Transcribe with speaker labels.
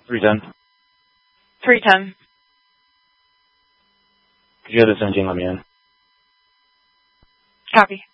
Speaker 1: 310.
Speaker 2: 310.
Speaker 1: Could you have the 17 let me in?
Speaker 2: Copy.